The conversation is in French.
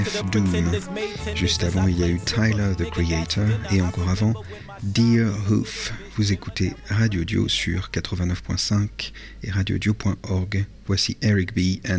Doom. Juste avant, il y a eu Tyler, the Creator, et encore avant, Dear Hoof. Vous écoutez Radio Dio sur 89.5 et radiodio.org. Voici Eric B. and